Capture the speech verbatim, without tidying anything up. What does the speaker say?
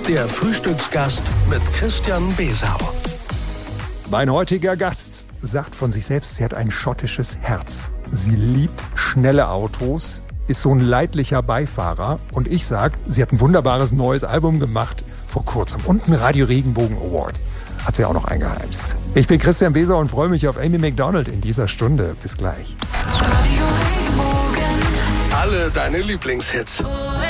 Der Frühstücksgast mit Christian Besau. Mein heutiger Gast sagt von sich selbst, sie hat ein schottisches Herz. Sie liebt schnelle Autos, ist so ein leidlicher Beifahrer. Und ich sag, sie hat ein wunderbares neues Album gemacht vor kurzem und einen Radio Regenbogen Award. Hat sie auch noch eingeheimst. Ich bin Christian Besau und freue mich auf Amy Macdonald in dieser Stunde. Bis gleich. Alle deine Lieblingshits.